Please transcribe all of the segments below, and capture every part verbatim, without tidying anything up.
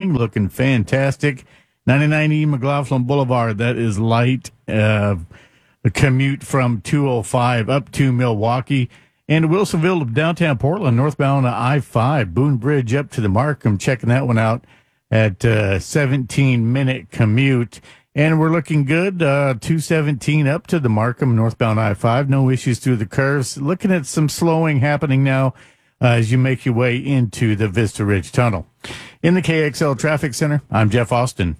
morning, looking fantastic. ninety-nine E McLaughlin Boulevard, that is light. Uh, the commute from two oh five up to Milwaukee. And Wilsonville to downtown Portland, northbound I five. Boone Bridge up to the Markham, checking that one out at uh, seventeen-minute commute. And we're looking good, uh, two seventeen up to the Markham, northbound I five. No issues through the curves. Looking at some slowing happening now uh, as you make your way into the Vista Ridge Tunnel. In the K X L Traffic Center, I'm Jeff Austin.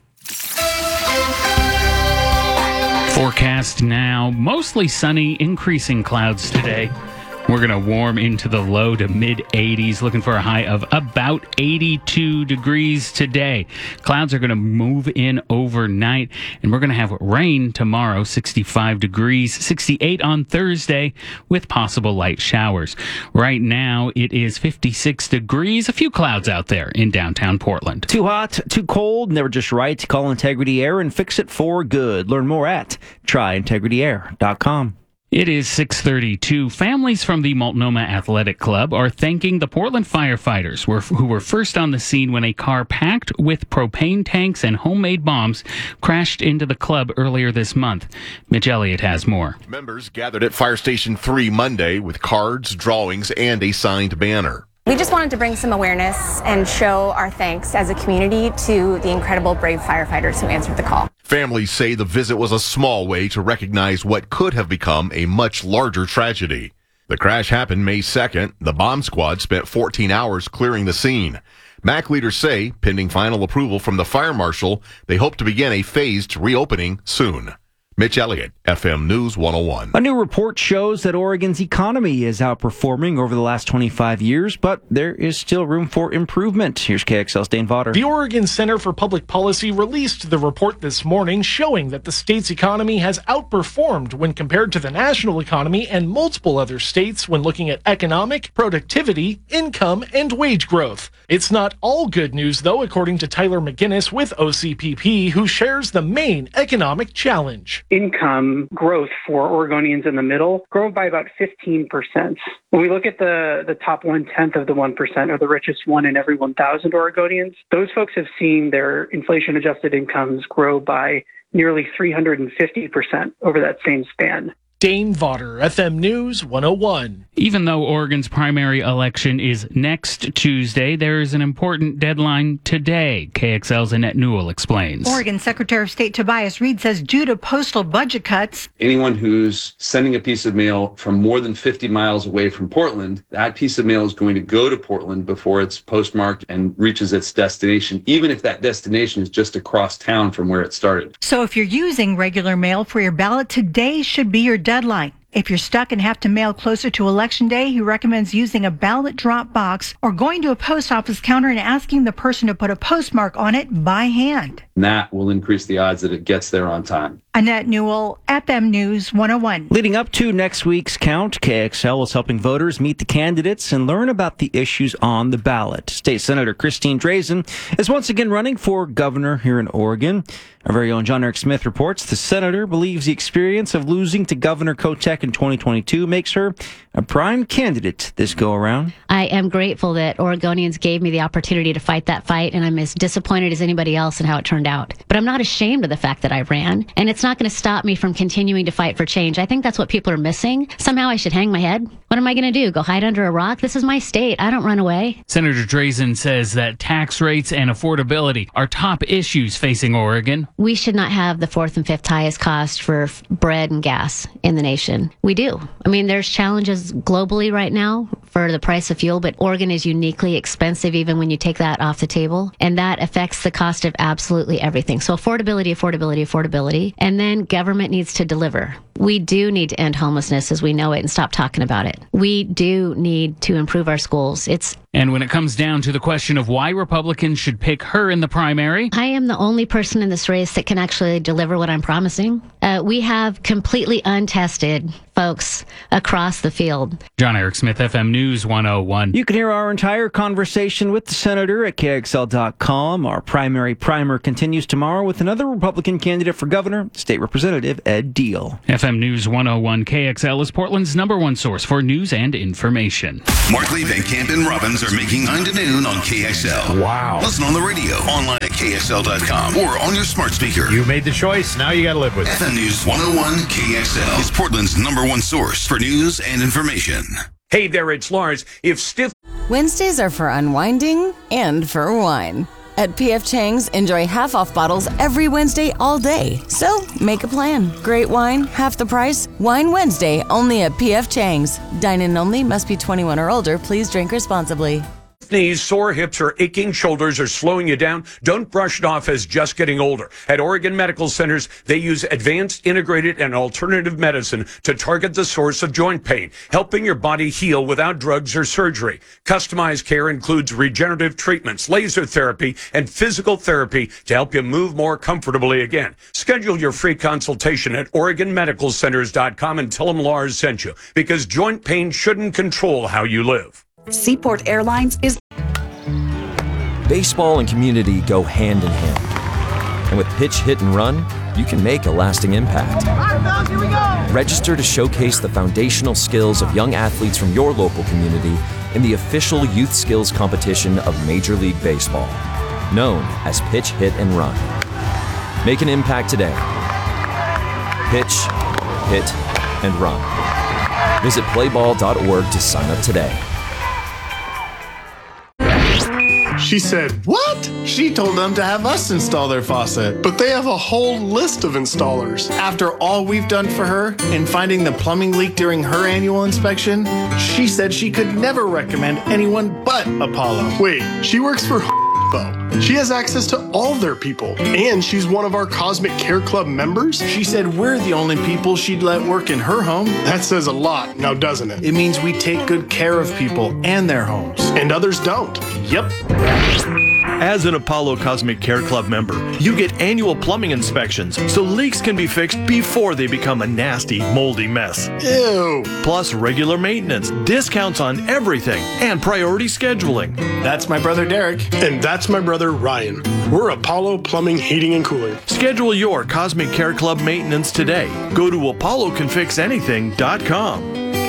Forecast now, mostly sunny, increasing clouds today. We're going to warm into the low to mid eighties, looking for a high of about eighty-two degrees today. Clouds are going to move in overnight, and we're going to have rain tomorrow, sixty-five degrees, sixty-eight on Thursday, with possible light showers. Right now, it is fifty-six degrees, a few clouds out there in downtown Portland. Too hot, too cold, never just right. Call Integrity Air and fix it for good. Learn more at try integrity air dot com. It is six thirty-two. Families from the Multnomah Athletic Club are thanking the Portland firefighters who were first on the scene when a car packed with propane tanks and homemade bombs crashed into the club earlier this month. Mitch Elliott has more. Members gathered at Fire Station three Monday with cards, drawings, and a signed banner. We just wanted to bring some awareness and show our thanks as a community to the incredible, brave firefighters who answered the call. Families say the visit was a small way to recognize what could have become a much larger tragedy. The crash happened May second. The bomb squad spent fourteen hours clearing the scene. M A C leaders say, pending final approval from the fire marshal, they hope to begin a phased reopening soon. Mitch Elliott, F M News one oh one. A new report shows that Oregon's economy is outperforming over the last twenty-five years, but there is still room for improvement. Here's K X L's Dane Vaughter. The Oregon Center for Public Policy released the report this morning showing that the state's economy has outperformed when compared to the national economy and multiple other states when looking at economic, productivity, income, and wage growth. It's not all good news, though, according to Tyler McGinnis with O C P P, who shares the main economic challenge. Income growth for Oregonians in the middle grow by about fifteen percent. When we look at the, the top one-tenth of the one percent, or the richest one in every one thousand Oregonians, those folks have seen their inflation-adjusted incomes grow by nearly three hundred fifty percent over that same span. Dane Vaughter, F M News one oh one. Even though Oregon's primary election is next Tuesday, there is an important deadline today. K X L's Annette Newell explains. Oregon Secretary of State Tobias Reed says due to postal budget cuts, anyone who's sending a piece of mail from more than fifty miles away from Portland, that piece of mail is going to go to Portland before it's postmarked and reaches its destination, even if that destination is just across town from where it started. So if you're using regular mail for your ballot, today should be your deadline. If you're stuck and have to mail closer to Election Day, he recommends using a ballot drop box or going to a post office counter and asking the person to put a postmark on it by hand. And that will increase the odds that it gets there on time. Annette Newell, F M News one oh one. Leading up to next week's count, K X L is helping voters meet the candidates and learn about the issues on the ballot. State Senator Christine Drazen is once again running for governor here in Oregon. Our very own John Eric Smith reports the senator believes the experience of losing to Governor Kotek in twenty twenty-two makes her a prime candidate this go-around. I am grateful that Oregonians gave me the opportunity to fight that fight, and I'm as disappointed as anybody else in how it turned out. But I'm not ashamed of the fact that I ran, and it's not going to stop me from continuing to fight for change. I think that's what people are missing. Somehow I should hang my head. What am I going to do? Go hide under a rock? This is my state. I don't run away. Senator Drazen says that tax rates and affordability are top issues facing Oregon. We should not have the fourth and fifth highest cost for f- bread and gas in the nation. We do. I mean, there's challenges globally right now for the price of fuel, but Oregon is uniquely expensive even when you take that off the table, and that affects the cost of absolutely everything. So affordability, affordability, affordability, and then government needs to deliver. We do need to end homelessness as we know it and stop talking about it. We do need to improve our schools. It's And when it comes down to the question of why Republicans should pick her in the primary, I am the only person in this race that can actually deliver what I'm promising. Uh, we have completely untested folks across the field. John Eric Smith, F M News one oh one. You can hear our entire conversation with the senator at K X L dot com. Our primary primer continues tomorrow with another Republican candidate for governor, State Representative Ed Deal. F M News one oh one K X L is Portland's number one source for news and information. Markley, Van Camp, and Robbins are making nine to noon on K X L. Wow. Listen on the radio, online K X L dot com or on your smart speaker. You made the choice. Now you got to live with it. F M News one oh one K X L is Portland's number one source for news and information. Hey there, it's Lars. If stiff Wednesdays are for unwinding and for wine. At P F Chang's, enjoy half-off bottles every Wednesday all day. So, make a plan. Great wine, half the price. Wine Wednesday, only at P F Chang's. Dine-in only, must be twenty-one or older. Please drink responsibly. knees, sore hips, or aching shoulders are slowing you down, don't brush it off as just getting older. At Oregon Medical Centers, they use advanced, integrated, and alternative medicine to target the source of joint pain, helping your body heal without drugs or surgery. Customized care includes regenerative treatments, laser therapy, and physical therapy to help you move more comfortably again. Schedule your free consultation at Oregon Medical Centers dot com and tell them Lars sent you, because joint pain shouldn't control how you live. Seaport Airlines is... Baseball and community go hand in hand. And with Pitch, Hit, and Run, you can make a lasting impact. Here we go. Register to showcase the foundational skills of young athletes from your local community in the official youth skills competition of Major League Baseball, known as Pitch, Hit, and Run. Make an impact today. Pitch, Hit, and Run. Visit play ball dot org to sign up today. She said, "What?" She told them to have us install their faucet. But they have a whole list of installers. After all we've done for her in finding the plumbing leak during her annual inspection, she said she could never recommend anyone but Apollo. Wait, she works for though. She has access to all their people, and she's one of our Cosmic Care Club members. She said we're the only people she'd let work in her home. That says a lot, now doesn't it? It means we take good care of people and their homes. And others don't. Yep. As an Apollo Cosmic Care Club member, you get annual plumbing inspections so leaks can be fixed before they become a nasty, moldy mess. Ew. Plus regular maintenance, discounts on everything, and priority scheduling. That's my brother Derek. And that's my brother Ryan. We're Apollo Plumbing, Heating, and Cooling. Schedule your Cosmic Care Club maintenance today. Go to apollo can fix anything dot com.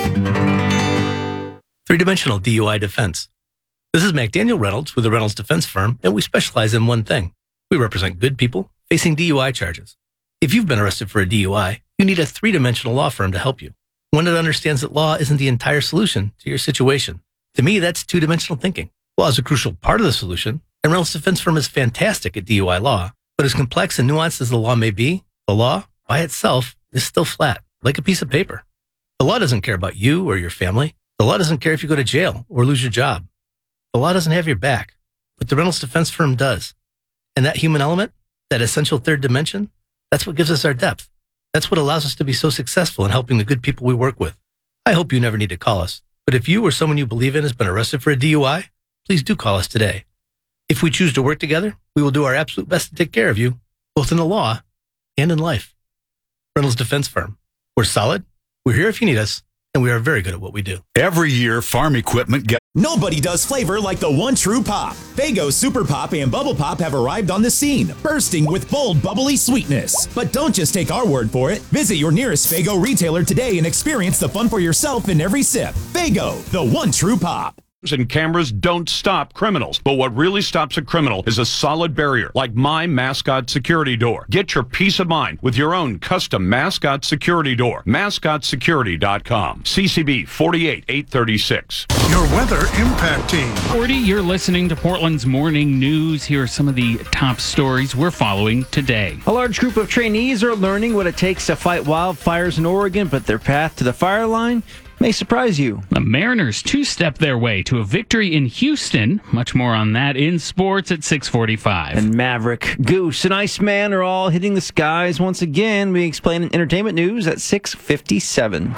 Three-dimensional D U I defense. This is McDaniel Reynolds with the Reynolds Defense Firm, and we specialize in one thing. We represent good people facing D U I charges. If you've been arrested for a D U I, you need a three-dimensional law firm to help you. One that understands that law isn't the entire solution to your situation. To me, that's two-dimensional thinking. Law is a crucial part of the solution, and Reynolds Defense Firm is fantastic at D U I law. But as complex and nuanced as the law may be, the law, by itself, is still flat, like a piece of paper. The law doesn't care about you or your family. The law doesn't care if you go to jail or lose your job. The law doesn't have your back, but the Reynolds Defense Firm does. And that human element, that essential third dimension, that's what gives us our depth. That's what allows us to be so successful in helping the good people we work with. I hope you never need to call us, but if you or someone you believe in has been arrested for a D U I, please do call us today. If we choose to work together, we will do our absolute best to take care of you, both in the law and in life. Reynolds Defense Firm. We're solid, we're here if you need us, and we are very good at what we do. Every year, farm equipment gets... Nobody does flavor like the one true pop. Faygo Super Pop and Bubble Pop have arrived on the scene, bursting with bold, bubbly sweetness. But don't just take our word for it. Visit your nearest Faygo retailer today and experience the fun for yourself in every sip. Faygo, the one true pop. And cameras don't stop criminals. But what really stops a criminal is a solid barrier like My Mascot Security Door. Get your peace of mind with your own custom Mascot Security Door. mascot security dot com. C C B forty-eight eight thirty-six. Your weather impact team. forty, you're listening to Portland's Morning News. Here are some of the top stories we're following today. A large group of trainees are learning what it takes to fight wildfires in Oregon, but their path to the fire line may surprise you. The Mariners two-step their way to a victory in Houston. Much more on that in sports at six forty-five. And Maverick, Goose, and Iceman are all hitting the skies once again. We explain in entertainment news at six fifty-seven.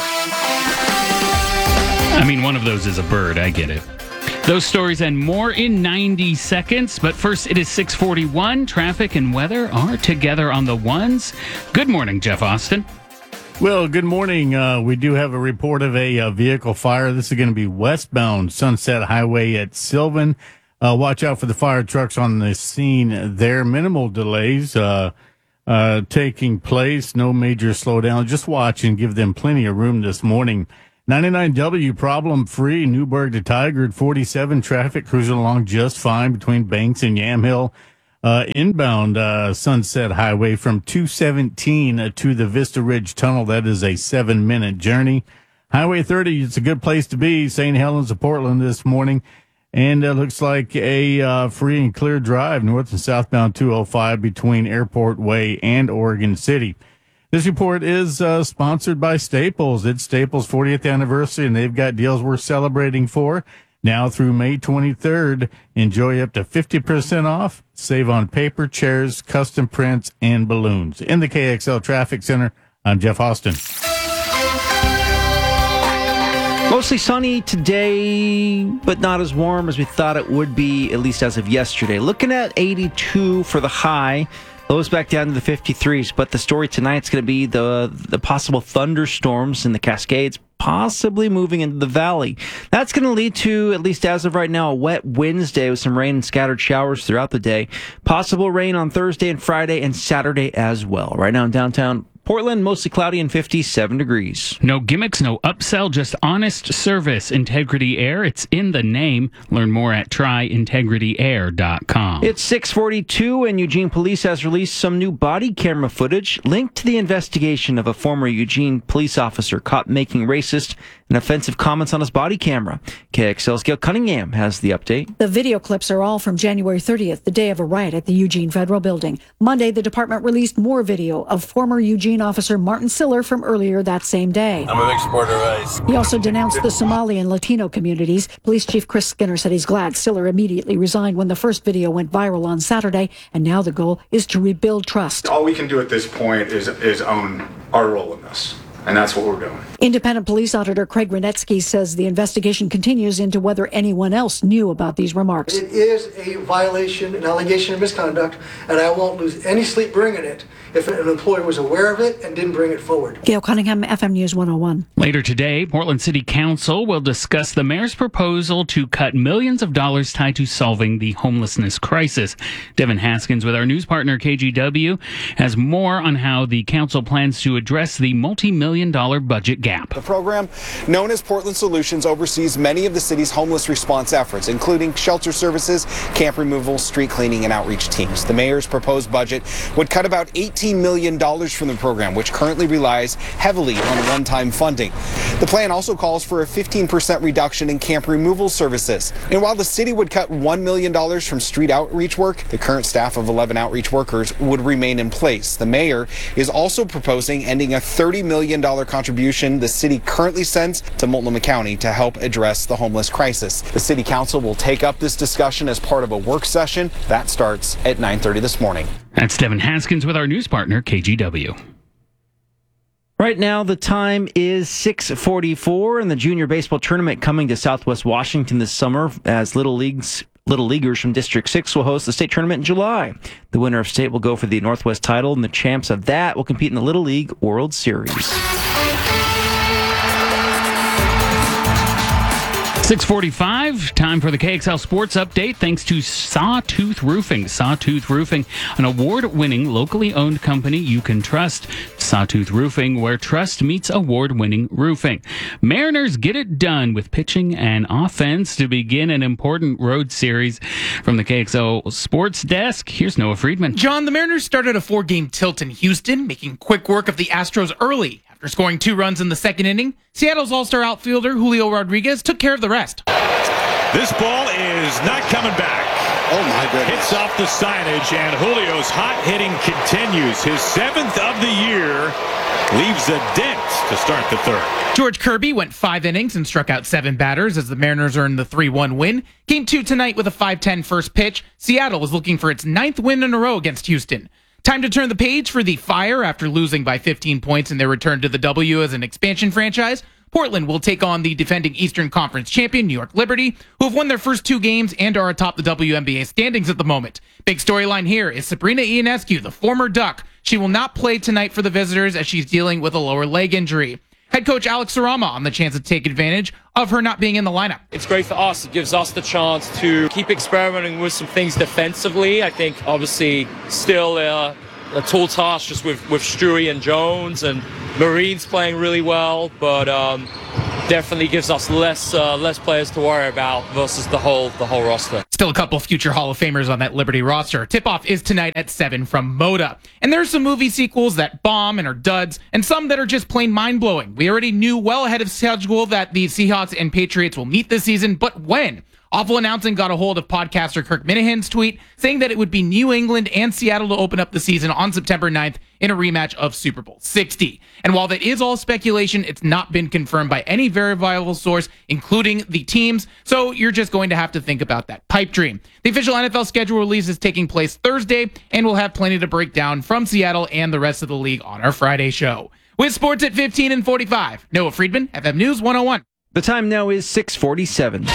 I mean, one of those is a bird. I get it. Those stories and more in ninety seconds. But first, it is six forty-one. Traffic and weather are together on the ones. Good morning, Jeff Austin. Well, good morning. Uh, we do have a report of a uh, vehicle fire. This is going to be westbound Sunset Highway at Sylvan. Uh, watch out for the fire trucks on the scene there. Minimal delays uh, uh, taking place. No major slowdown. Just watch and give them plenty of room this morning. ninety-nine W problem-free. Newburgh to Tigard forty-seven. Traffic cruising along just fine between Banks and Yamhill. Uh, inbound uh, Sunset Highway from two seventeen to the Vista Ridge Tunnel. That is a seven-minute journey. Highway thirty, it's a good place to be. Saint Helens of Portland this morning. And it looks like a uh, free and clear drive north and southbound two oh five between Airport Way and Oregon City. This report is uh, sponsored by Staples. It's Staples' fortieth anniversary, and they've got deals worth celebrating for. Now through May twenty-third, enjoy up to fifty percent off. Save on paper, chairs, custom prints, and balloons. In the K X L Traffic Center, I'm Jeff Austin. Mostly sunny today, but not as warm as we thought it would be, at least as of yesterday. Looking at eighty-two for the high. Lows back down to the fifty-threes, but the story tonight's going to be the the possible thunderstorms in the Cascades, possibly moving into the valley. That's going to lead to, at least as of right now, a wet Wednesday with some rain and scattered showers throughout the day. Possible rain on Thursday and Friday and Saturday as well. Right now in downtown Portland, mostly cloudy and fifty-seven degrees. No gimmicks, no upsell, just honest service. Integrity Air, it's in the name. Learn more at try integrity air dot com. It's six forty-two, and Eugene Police has released some new body camera footage linked to the investigation of a former Eugene police officer caught making racist and offensive comments on his body camera. K X L's Gail Cunningham has the update. The video clips are all from January thirtieth, the day of a riot at the Eugene Federal Building. Monday, the department released more video of former Eugene officer Martin Siller from earlier that same day. I'm a big supporter of ICE. He also denounced the Somali and Latino communities. Police Chief Chris Skinner said he's glad Siller immediately resigned when the first video went viral on Saturday, and now the goal is to rebuild trust. All we can do at this point is, is own our role in this, and that's what we're doing. Independent police auditor Craig Renetsky says the investigation continues into whether anyone else knew about these remarks. It is a violation, an allegation of misconduct, and I won't lose any sleep bringing it if an employee was aware of it and didn't bring it forward. Gail Cunningham, F M News one oh one. Later today, Portland City Council will discuss the mayor's proposal to cut millions of dollars tied to solving the homelessness crisis. Devin Haskins with our news partner K G W has more on how the council plans to address the multi-million dollar budget gap. The program, known as Portland Solutions, oversees many of the city's homeless response efforts, including shelter services, camp removal, street cleaning, and outreach teams. The mayor's proposed budget would cut about eighteen million dollars from the program, which currently relies heavily on one-time funding. The plan also calls for a fifteen percent reduction in camp removal services. And while the city would cut one million dollars from street outreach work, the current staff of eleven outreach workers would remain in place. The mayor is also proposing ending a thirty million dollars contribution the city currently sends to Multnomah County to help address the homeless crisis. The city council will take up this discussion as part of a work session that starts at nine thirty this morning. That's Devin Haskins with our news partner K G W. Right now, the time is six forty-four, and the junior baseball tournament coming to Southwest Washington this summer as Little Leagues Little Leaguers from District six will host the state tournament in July. The winner of state will go for the Northwest title, and the champs of that will compete in the Little League World Series. six forty-five, time for the K X L Sports Update, thanks to Sawtooth Roofing. Sawtooth Roofing, an award-winning, locally owned company you can trust. Sawtooth Roofing, where trust meets award-winning roofing. Mariners get it done with pitching and offense to begin an important road series. From the K X L Sports Desk, here's Noah Friedman. John, the Mariners started a four-game tilt in Houston, making quick work of the Astros early. After scoring two runs in the second inning, Seattle's all-star outfielder Julio Rodriguez took care of the rest. This ball is not coming back. Oh, my goodness. Hits off the signage, and Julio's hot hitting continues. His seventh of the year leaves a dent to start the third. George Kirby went five innings and struck out seven batters as the Mariners earned the three one win. Game two tonight with a five ten first pitch. Seattle was looking for its ninth win in a row against Houston. Time to turn the page for the Fire after losing by fifteen points in their return to the W as an expansion franchise. Portland will take on the defending Eastern Conference champion, New York Liberty, who have won their first two games and are atop the W N B A standings at the moment. Big storyline here is Sabrina Ionescu, the former Duck. She will not play tonight for the visitors as she's dealing with a lower leg injury. Head coach Alex Sarama on the chance to take advantage of her not being in the lineup. It's great for us. It gives us the chance to keep experimenting with some things defensively. I think obviously still uh, a tall task just with, with Stewie and Jones, and Marine's playing really well, but um, definitely gives us less uh, less players to worry about versus the whole the whole roster. Still a couple future Hall of Famers on that Liberty roster. Tip-off is tonight at seven from Moda. And there's some movie sequels that bomb and are duds, and some that are just plain mind-blowing. We already knew well ahead of schedule that the Seahawks and Patriots will meet this season, but when? Awful Announcing got a hold of podcaster Kirk Minahan's tweet saying that it would be New England and Seattle to open up the season on September ninth in a rematch of Super Bowl sixty. And while that is all speculation, it's not been confirmed by any verifiable source, including the teams, so you're just going to have to think about that pipe dream. The official N F L schedule release is taking place Thursday, and we'll have plenty to break down from Seattle and the rest of the league on our Friday show. With sports at fifteen and forty-five, Noah Friedman, F M News one oh one. The time now is six forty-seven.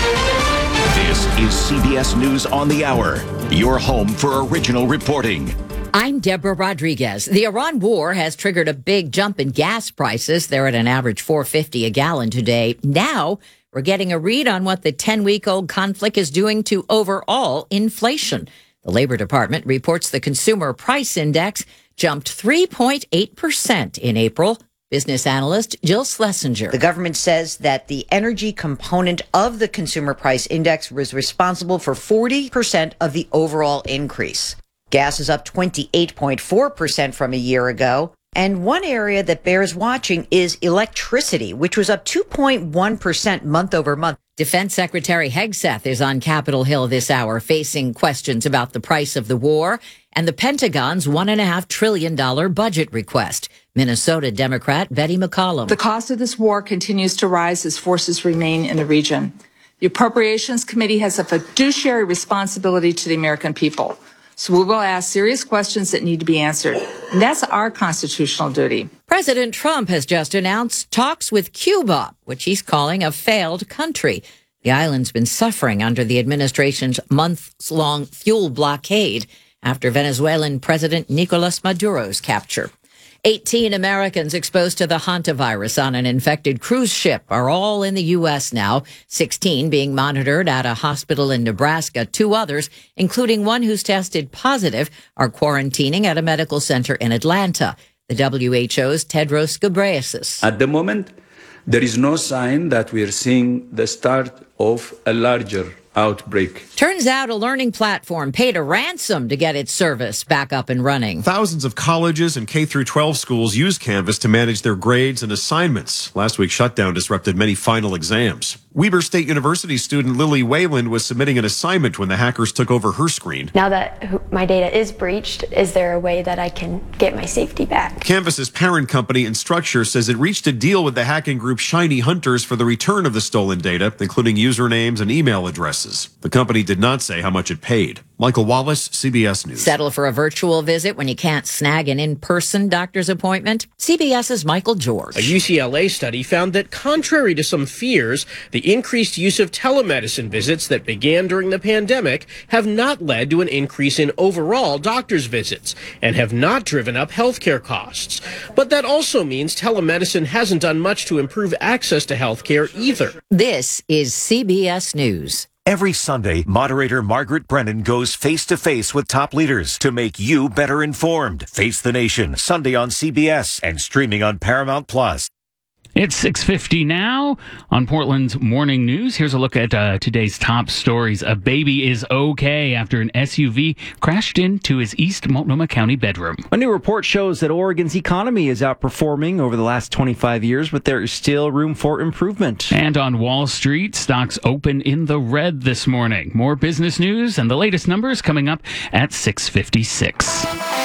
This is C B S News on the Hour, your home for original reporting. I'm Deborah Rodriguez. The Iran war has triggered a big jump in gas prices. They're at an average four fifty a gallon today. Now we're getting a read on what the ten-week-old conflict is doing to overall inflation. The Labor Department reports the Consumer Price Index jumped three point eight percent in April. Business analyst Jill Schlesinger. The government says that the energy component of the Consumer Price Index was responsible for forty percent of the overall increase. Gas is up twenty-eight point four percent from a year ago. And one area that bears watching is electricity, which was up two point one percent month over month. Defense Secretary Hegseth is on Capitol Hill this hour facing questions about the price of the war and the Pentagon's one point five trillion dollars budget request. Minnesota Democrat Betty McCollum. The cost of this war continues to rise as forces remain in the region. The Appropriations Committee has a fiduciary responsibility to the American people. So we will ask serious questions that need to be answered. And that's our constitutional duty. President Trump has just announced talks with Cuba, which he's calling a failed country. The island's been suffering under the administration's months-long fuel blockade after Venezuelan President Nicolas Maduro's capture. eighteen Americans exposed to the hantavirus on an infected cruise ship are all in the U S now, sixteen being monitored at a hospital in Nebraska. Two others, including one who's tested positive, are quarantining at a medical center in Atlanta. The W H O's Tedros Ghebreyesus. At the moment, there is no sign that we are seeing the start of a larger outbreak. Turns out a learning platform paid a ransom to get its service back up and running. Thousands of colleges and K through twelve schools use Canvas to manage their grades and assignments. Last week's shutdown disrupted many final exams. Weber State University student Lily Wayland was submitting an assignment when the hackers took over her screen. Now that my data is breached, is there a way that I can get my safety back? Canvas's parent company Instructure says it reached a deal with the hacking group Shiny Hunters for the return of the stolen data, including usernames and email addresses. The company did not say how much it paid. Michael Wallace, C B S News. Settle for a virtual visit when you can't snag an in-person doctor's appointment? CBS's Michael George. A U C L A study found that contrary to some fears, the increased use of telemedicine visits that began during the pandemic have not led to an increase in overall doctor's visits and have not driven up healthcare costs. But that also means telemedicine hasn't done much to improve access to healthcare either. This is C B S News. Every Sunday, moderator Margaret Brennan goes face-to-face with top leaders to make you better informed. Face the Nation, Sunday on C B S and streaming on Paramount Plus. It's six fifty now on Portland's Morning News. Here's a look at uh, today's top stories. A baby is okay after an S U V crashed into his East Multnomah County bedroom. A new report shows that Oregon's economy is outperforming over the last twenty-five years, but there is still room for improvement. And on Wall Street, stocks open in the red this morning. More business news and the latest numbers coming up at six fifty-six.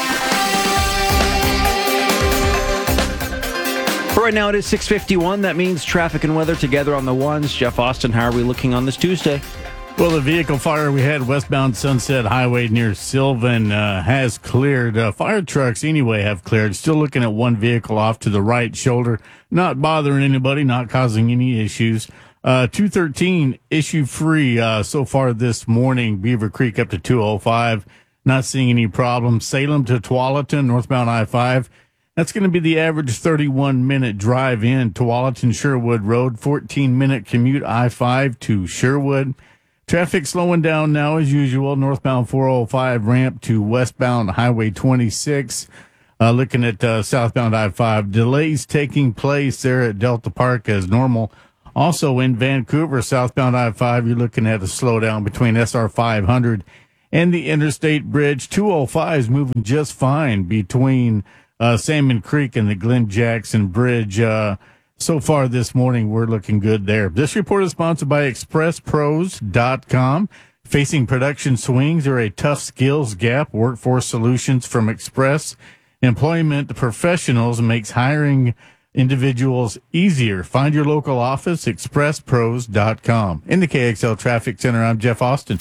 Right now it is six fifty-one. That means traffic and weather together on the ones. Jeff Austin, how are we looking on this Tuesday? Well, the vehicle fire we had westbound Sunset Highway near Sylvan uh, has cleared. Uh, fire trucks, anyway, have cleared. Still looking at one vehicle off to the right shoulder. Not bothering anybody, not causing any issues. Uh, two thirteen, issue-free uh, so far this morning. Beaver Creek up to two oh five. Not seeing any problems. Salem to Tualatin, northbound I five. That's going to be the average thirty-one minute drive in Tualatin Sherwood Road, fourteen minute commute I five to Sherwood. Traffic slowing down now as usual. Northbound four oh five ramp to westbound Highway twenty-six. Uh, looking at uh, southbound I five. Delays taking place there at Delta Park as normal Also in Vancouver, southbound I five, you're looking at a slowdown between S R five hundred and the Interstate Bridge. two oh five is moving just fine between uh, Salmon Creek and the Glen Jackson Bridge. Uh, so far this morning, we're looking good there. This report is sponsored by express pros dot com. Facing production swings or a tough skills gap, Workforce Solutions from Express Employment Professionals makes hiring individuals easier. Find your local office, express pros dot com. In the K X L Traffic Center, I'm Jeff Austin.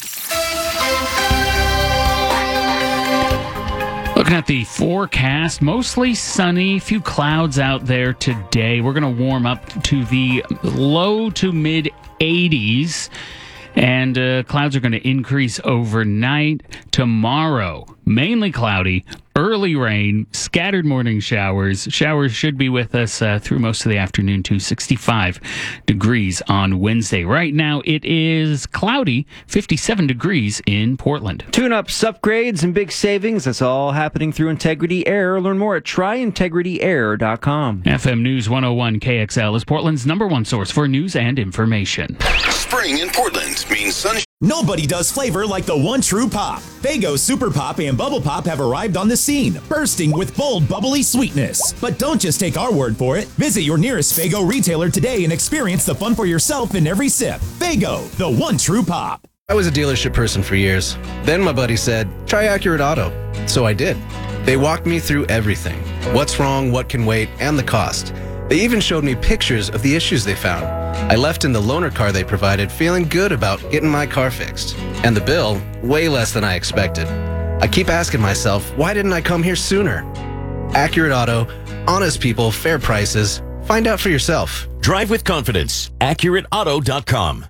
Looking at the forecast, mostly sunny, few clouds out there today. We're going to warm up to the low to mid eighties. And uh, clouds are going to increase overnight. Tomorrow, mainly cloudy, early rain, scattered morning showers. Showers should be with us uh, through most of the afternoon to sixty-five degrees on Wednesday. Right now, it is cloudy, fifty-seven degrees in Portland. Tune-ups, upgrades, and big savings. That's all happening through Integrity Air. Learn more at try integrity air dot com. F M News one oh one K X L is Portland's number one source for news and information. Spring in Portland means sunshine. Nobody does flavor like the one true pop. Faygo Super Pop and Bubble Pop have arrived on the scene, bursting with bold, bubbly sweetness. But don't just take our word for it. Visit your nearest Faygo retailer today and experience the fun for yourself in every sip. Faygo, the one true pop. I was a dealership person for years. Then my buddy said, try Accurate Auto. So I did. They walked me through everything. What's wrong, what can wait, and the cost. They even showed me pictures of the issues they found. I left in the loaner car they provided feeling good about getting my car fixed. And the bill, way less than I expected. I keep asking myself, why didn't I come here sooner? Accurate Auto, honest people, fair prices. Find out for yourself. Drive with confidence. accurate auto dot com.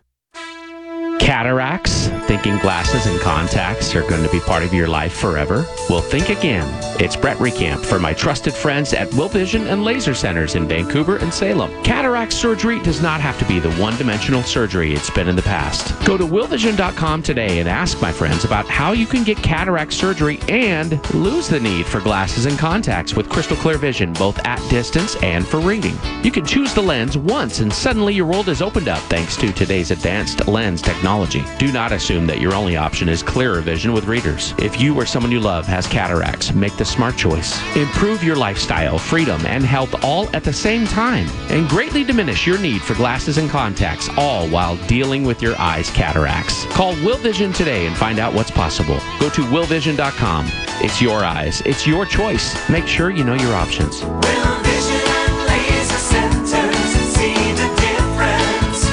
Cataracts, thinking glasses and contacts are going to be part of your life forever? Well, think again. It's Brett Recamp for my trusted friends at Will Vision and Laser Centers in Vancouver and Salem. Cataract surgery does not have to be the one-dimensional surgery it's been in the past. Go to will vision dot com today and ask my friends about how you can get cataract surgery and lose the need for glasses and contacts with crystal clear vision, both at distance and for reading. You can choose the lens once and suddenly your world is opened up thanks to today's advanced lens technology. Do not assume that your only option is clearer vision with readers. If you or someone you love has cataracts, make the smart choice. Improve your lifestyle, freedom, and health all at the same time, and greatly diminish your need for glasses and contacts, all while dealing with your eyes' cataracts. Call Will Vision today and find out what's possible. Go to will vision dot com. It's your eyes. It's your choice. Make sure you know your options. Will Vision and Laser Centers, see the difference.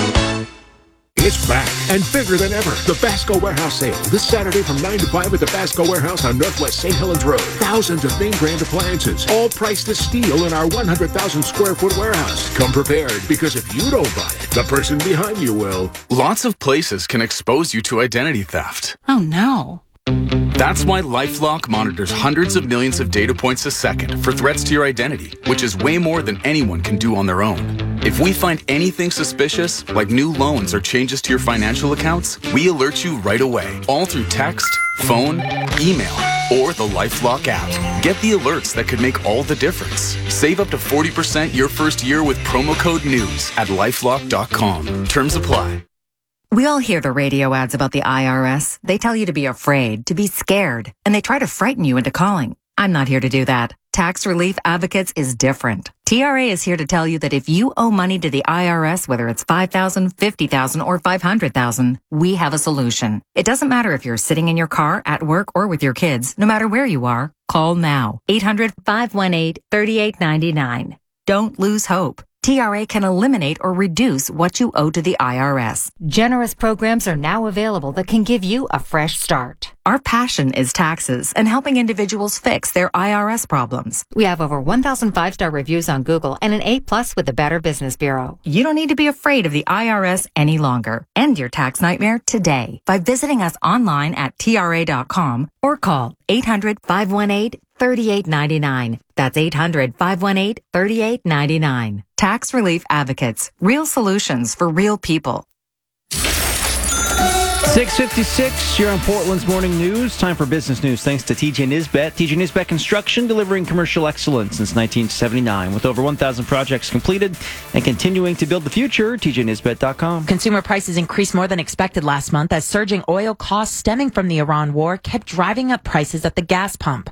It's back and bigger than ever. The Basco Warehouse Sale. This Saturday from nine to five at the Basco Warehouse on Northwest Saint Helens Road. Thousands of name brand appliances, all priced as steel in our one hundred thousand square foot warehouse. Come prepared, because if you don't buy it, the person behind you will. Lots of places can expose you to identity theft. Oh no. That's why LifeLock monitors hundreds of millions of data points a second for threats to your identity, which is way more than anyone can do on their own. If we find anything suspicious, like new loans or changes to your financial accounts, we alert you right away, all through text, phone, email, or the LifeLock app. Get the alerts that could make all the difference. Save up to forty percent your first year with promo code NEWS at lifelock dot com. Terms apply. We all hear the radio ads about the I R S. They tell you to be afraid, to be scared, and they try to frighten you into calling. I'm not here to do that. Tax Relief Advocates is different. T R A is here to tell you that if you owe money to the I R S, whether it's five thousand dollars, fifty thousand dollars, or five hundred thousand dollars, we have a solution. It doesn't matter if you're sitting in your car, at work, or with your kids. No matter where you are, call now. eight hundred, five one eight, three eight nine nine. Don't lose hope. T R A can eliminate or reduce what you owe to the I R S. Generous programs are now available that can give you a fresh start. Our passion is taxes and helping individuals fix their I R S problems. We have over one thousand five-star reviews on Google and an A plus with the Better Business Bureau. You don't need to be afraid of the I R S any longer. End your tax nightmare today by visiting us online at T R A dot com or call eight hundred, five one eight, three eight nine nine. That's eight hundred, five one eight, three eight nine nine. Tax Relief Advocates. Real solutions for real people. six fifty-six, you're on Portland's Morning News. Time for business news thanks to T J Nisbet. T J Nisbet Construction, delivering commercial excellence since nineteen seventy-nine. With over one thousand projects completed and continuing to build the future, T J Nisbet dot com. Consumer prices increased more than expected last month as surging oil costs stemming from the Iran war kept driving up prices at the gas pump.